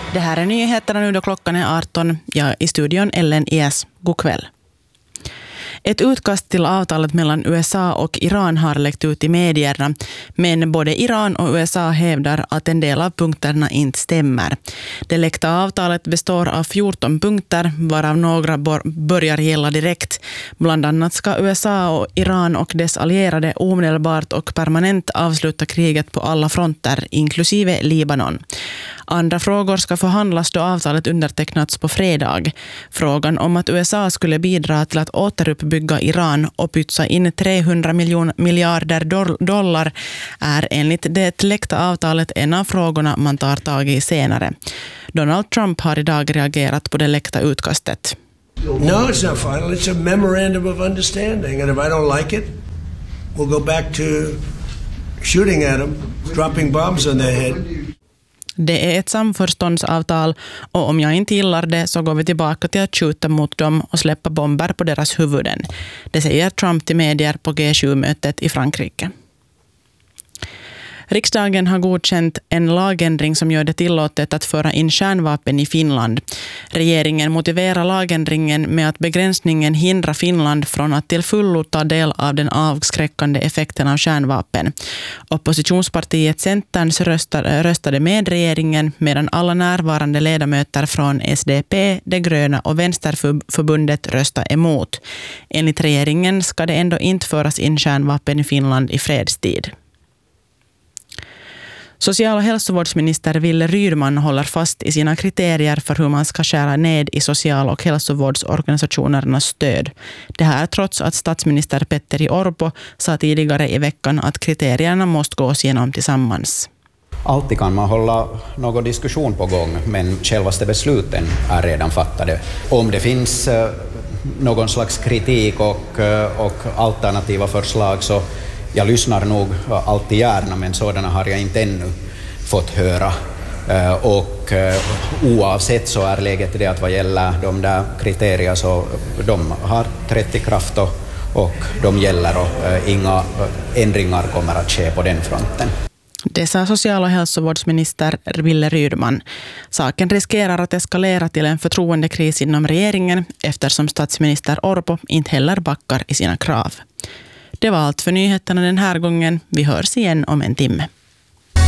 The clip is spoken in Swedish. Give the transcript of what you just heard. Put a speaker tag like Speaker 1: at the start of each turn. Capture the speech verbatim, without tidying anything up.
Speaker 1: Det här är nyheterna nu då klockan är arton. Jag i studion Ellen Ies. God kväll. Ett utkast till avtalet mellan U S A och Iran har läckt ut i medierna, men både Iran och U S A hävdar att en del av punkterna inte stämmer. Det läckta avtalet består av fjorton punkter, varav några börjar gälla direkt. Bland annat ska U S A och Iran och dess allierade omedelbart och permanent avsluta kriget på alla fronter, inklusive Libanon. Andra frågor ska förhandlas då avtalet undertecknats på fredag. Frågan om att U S A skulle bidra till att återuppbygga Iran och pytsa in trehundra miljarder dollar är enligt det läckta avtalet en av frågorna man tar tag i senare. Donald Trump har idag reagerat på det läckta utkastet.
Speaker 2: No, it's not final. It's a memorandum of understanding. And if I don't like it, we'll go back to shooting at them, dropping bombs on their head.
Speaker 1: Det är ett samförståndsavtal och om jag inte gillar det så går vi tillbaka till att skjuta mot dem och släppa bomber på deras huvuden. Det säger Trump till medier på G sju-mötet i Frankrike. Riksdagen har godkänt en lagändring som gör det tillåtet att föra in kärnvapen i Finland. Regeringen motiverar lagändringen med att begränsningen hindrar Finland från att till fullo ta del av den avskräckande effekten av kärnvapen. Oppositionspartiet Centern röstade med regeringen medan alla närvarande ledamöter från S D P, Det gröna och Vänsterförbundet röstade emot. Enligt regeringen ska det ändå inte föras in kärnvapen i Finland i fredstid. Social- och hälsovårdsminister Wille Rydman håller fast i sina kriterier för hur man ska skära ned i social- och hälsovårdsorganisationernas stöd. Det här trots att statsminister Petteri Orpo sa tidigare i veckan att kriterierna måste gås igenom tillsammans.
Speaker 3: Alltid kan man hålla någon diskussion på gång, men självaste besluten är redan fattade. Om det finns någon slags kritik och, och alternativa förslag så jag lyssnar nog alltid gärna, men sådana har jag inte ännu fått höra. Och oavsett så är läget det att vad gäller de där kriterierna så de har trätt i kraft och, och de gäller och inga ändringar kommer att ske på den fronten.
Speaker 1: Det sa social- och hälsovårdsminister Wille Rydman. Saken riskerar att eskalera till en förtroendekris inom regeringen eftersom statsminister Orpo inte heller backar i sina krav. Det var allt för nyheterna den här gången. Vi hörs igen om en timme.